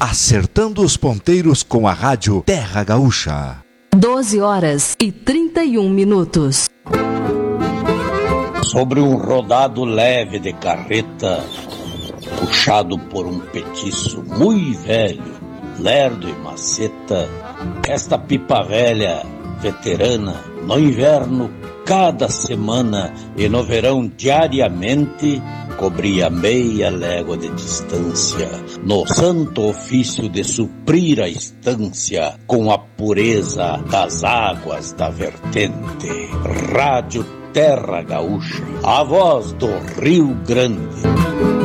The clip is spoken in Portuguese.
acertando os ponteiros com a rádio Terra Gaúcha. 12h31. Sobre um rodado leve de carreta, puxado por um petiço muito velho, lerdo e maceta, esta pipa velha, veterana, no inverno cada semana e no verão diariamente, cobria meia légua de distância, no santo ofício de suprir a estância com a pureza das águas da vertente. Rádio Terra Gaúcha, a voz do Rio Grande.